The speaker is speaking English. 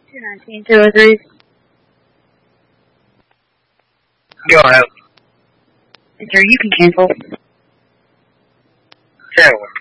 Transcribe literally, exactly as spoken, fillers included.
two nineteen two oh three. Go ahead. Sir, you can cancel. Cancel.